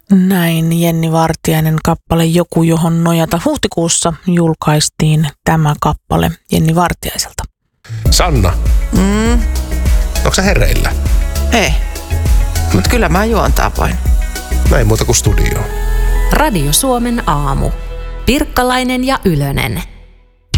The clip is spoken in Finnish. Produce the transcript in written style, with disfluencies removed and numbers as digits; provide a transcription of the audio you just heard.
Näin Jenni Vartiainen kappale Joku johon nojata. Huhtikuussa julkaistiin tämä kappale Jenni Vartiaiselta. Sanna, onko sä hereillä? Ei, mutta kyllä mä juontaa voin. Näin muuta kuin studioon. Radio Suomen aamu. Pirkkalainen ja Ylönen.